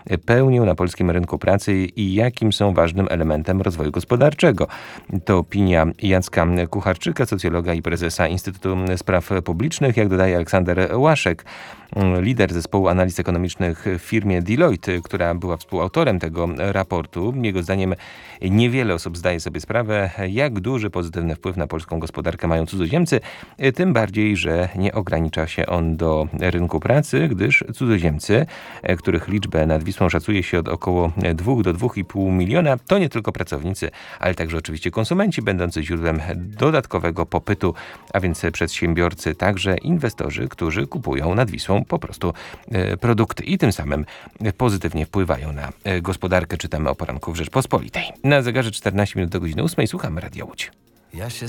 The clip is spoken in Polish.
pełnią na polskim rynku pracy i jakim są ważnym elementem rozwoju gospodarczego. To opinia Jacka Kucharczyka, socjologa i prezesa Instytutu Spraw Publicznych, jak dodaje Aleksander Łaszek, lider zespołu analiz ekonomicznych w firmie Deloitte, która była współautorem tego raportu. Jego zdaniem niewiele osób zdaje sobie sprawę, jak duży pozytywny wpływ na polską gospodarkę mają cudzoziemcy, tym bardziej, że nie ogranicza się on do rynku pracy, gdyż cudzoziemcy, których liczbę nad Wisłą szacuje się od około 2 do 2,5 miliona, to nie tylko pracownicy, ale także oczywiście konsumenci, będący źródłem dodatkowego popytu, a więc przedsiębiorcy, także inwestorzy, którzy kupują nad Wisłą po prostu produkty i tym samym pozytywnie wpływają na gospodarkę. Czytamy o poranku w Rzeczpospolitej. Na zegarze 14 minut do godziny 8. Słuchamy Radia Łódź.